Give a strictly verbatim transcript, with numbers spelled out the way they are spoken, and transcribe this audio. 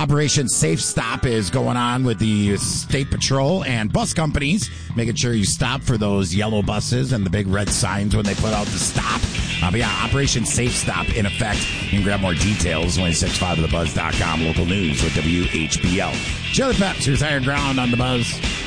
Operation Safe Stop is going on with the State Patrol and bus companies, making sure you stop for those yellow buses and the big red signs when they put out the stop. Uh, but yeah, Operation Safe Stop in effect. You can grab more details, two sixty-five of the buzz dot com, local news with W H B L. Chili Peps, here's Higher Ground on the Buzz.